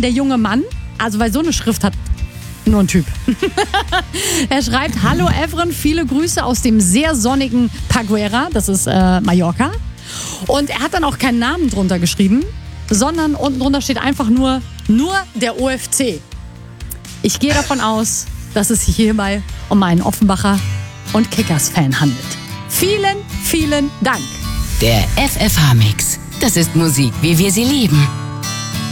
der junge Mann, also weil so eine Schrift hat nur ein Typ. Er schreibt, hallo Evren, viele Grüße aus dem sehr sonnigen Paguera, das ist Mallorca. Und er hat dann auch keinen Namen drunter geschrieben, sondern unten drunter steht einfach nur der OFC. Ich gehe davon aus, dass es sich hierbei um einen Offenbacher und Kickers-Fan handelt. Vielen, vielen Dank. Der FFH-Mix. Das ist Musik, wie wir sie lieben.